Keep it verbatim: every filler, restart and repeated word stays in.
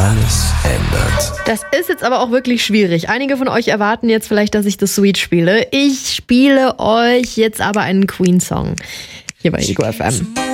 alles ändert. Das ist jetzt aber auch wirklich schwierig. Einige von euch erwarten jetzt vielleicht, dass ich das Sweet spiele. Ich spiele euch jetzt aber einen Queen-Song. Hier bei Ego F M.